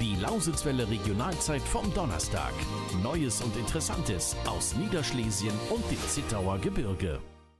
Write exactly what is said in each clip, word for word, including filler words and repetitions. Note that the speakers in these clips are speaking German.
Die Lausitzwelle Regionalzeit vom Donnerstag. Neues und Interessantes aus Niederschlesien und dem Zittauer Gebirge.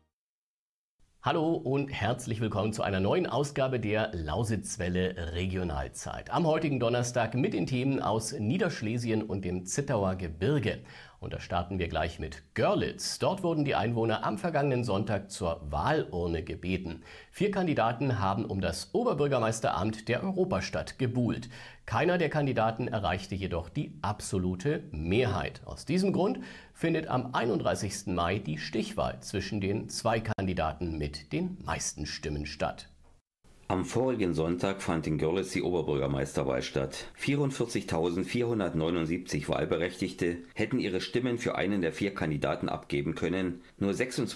Hallo und herzlich willkommen zu einer neuen Ausgabe der Lausitzwelle Regionalzeit. Am heutigen Donnerstag mit den Themen aus Niederschlesien und dem Zittauer Gebirge. Und da starten wir gleich mit Görlitz. Dort wurden die Einwohner am vergangenen Sonntag zur Wahlurne gebeten. Vier Kandidaten haben um das Oberbürgermeisteramt der Europastadt gebuhlt. Keiner der Kandidaten erreichte jedoch die absolute Mehrheit. Aus diesem Grund findet am einunddreißigsten Mai die Stichwahl zwischen den zwei Kandidaten mit den meisten Stimmen statt. Am vorigen Sonntag fand in Görlitz die Oberbürgermeisterwahl statt. vierundvierzigtausendvierhundertneunundsiebzig Wahlberechtigte hätten ihre Stimmen für einen der vier Kandidaten abgeben können. Nur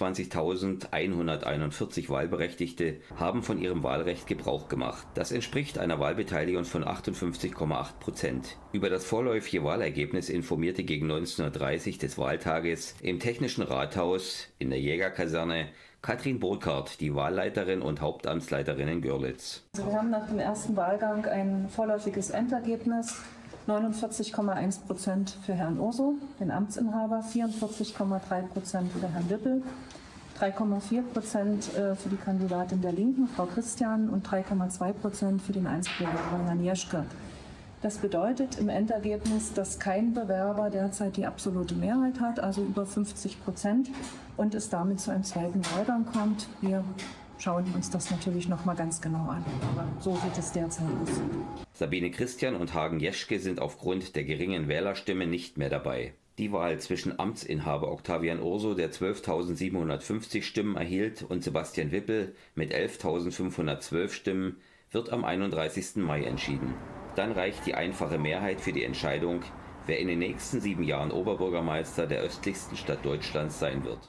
sechsundzwanzigtausendeinhunderteinundvierzig Wahlberechtigte haben von ihrem Wahlrecht Gebrauch gemacht. Das entspricht einer Wahlbeteiligung von achtundfünfzig Komma acht Prozent. Über das vorläufige Wahlergebnis informierte gegen neunzehn Uhr dreißig des Wahltages im Technischen Rathaus in der Jägerkaserne Katrin Burkhardt, die Wahlleiterin und Hauptamtsleiterin in Görlitz. Also wir haben nach dem ersten Wahlgang ein vorläufiges Endergebnis. neunundvierzig Komma eins Prozent für Herrn Urso, den Amtsinhaber, vierundvierzig Komma drei Prozent für Herrn Wippel, drei Komma vier Prozent für die Kandidatin der Linken, Frau Christian, und drei Komma zwei Prozent für den Einzelbewerber Herrn Jeschke. Das bedeutet im Endergebnis, dass kein Bewerber derzeit die absolute Mehrheit hat, also über fünfzig Prozent, und es damit zu einem zweiten Wahlgang kommt. Wir schauen uns das natürlich noch mal ganz genau an, aber so sieht es derzeit aus. Sabine Christian und Hagen Jeschke sind aufgrund der geringen Wählerstimmen nicht mehr dabei. Die Wahl zwischen Amtsinhaber Octavian Urso, der zwölftausendsiebenhundertfünfzig Stimmen erhielt, und Sebastian Wippel mit elftausendfünfhundertzwölf Stimmen wird am einunddreißigsten Mai entschieden. Dann reicht die einfache Mehrheit für die Entscheidung, wer in den nächsten sieben Jahren Oberbürgermeister der östlichsten Stadt Deutschlands sein wird.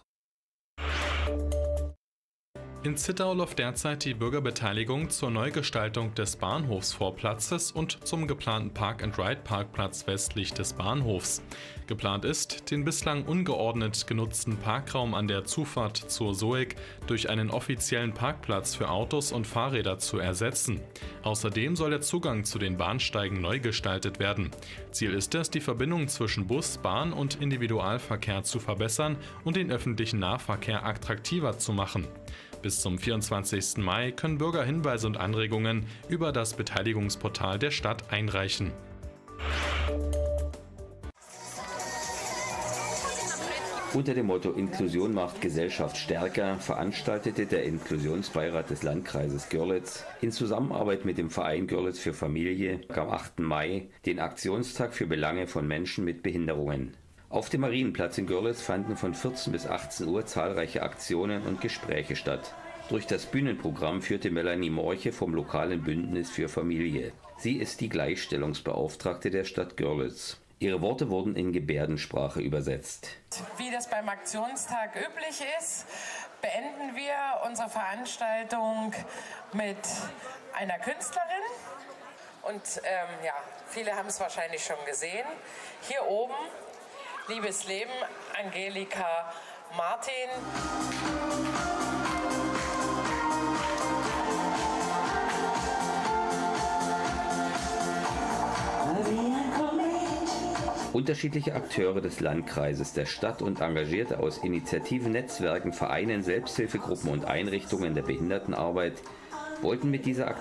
In Zittau läuft derzeit die Bürgerbeteiligung zur Neugestaltung des Bahnhofsvorplatzes und zum geplanten Park-and-Ride-Parkplatz westlich des Bahnhofs. Geplant ist, den bislang ungeordnet genutzten Parkraum an der Zufahrt zur Soeg durch einen offiziellen Parkplatz für Autos und Fahrräder zu ersetzen. Außerdem soll der Zugang zu den Bahnsteigen neu gestaltet werden. Ziel ist es, die Verbindung zwischen Bus, Bahn und Individualverkehr zu verbessern und den öffentlichen Nahverkehr attraktiver zu machen. Bis zum vierundzwanzigsten Mai können Bürger Hinweise und Anregungen über das Beteiligungsportal der Stadt einreichen. Unter dem Motto Inklusion macht Gesellschaft stärker veranstaltete der Inklusionsbeirat des Landkreises Görlitz in Zusammenarbeit mit dem Verein Görlitz für Familie am achten Mai den Aktionstag für Belange von Menschen mit Behinderungen. Auf dem Marienplatz in Görlitz fanden von vierzehn bis achtzehn Uhr zahlreiche Aktionen und Gespräche statt. Durch das Bühnenprogramm führte Melanie Morche vom lokalen Bündnis für Familie. Sie ist die Gleichstellungsbeauftragte der Stadt Görlitz. Ihre Worte wurden in Gebärdensprache übersetzt. Wie das beim Aktionstag üblich ist, beenden wir unsere Veranstaltung mit einer Künstlerin. Und ähm, ja, viele haben es wahrscheinlich schon gesehen. Hier oben, Liebes Leben, Angelika Martin. Unterschiedliche Akteure des Landkreises, der Stadt und Engagierte aus Initiativen, Netzwerken, Vereinen, Selbsthilfegruppen und Einrichtungen der Behindertenarbeit wollten mit dieser